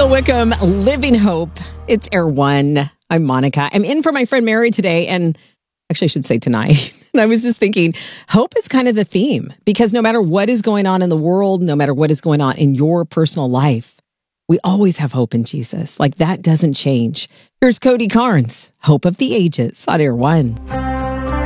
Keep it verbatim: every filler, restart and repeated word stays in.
Phil Wickham, Living Hope. It's Air One. I'm Monica. I'm in for my friend Mary today, and actually I should say tonight. And I was just thinking, hope is kind of the theme, because no matter what is going on in the world, no matter what is going on in your personal life, we always have hope in Jesus. Like, that doesn't change. Here's Cody Carnes, Hope of the Ages on Air One.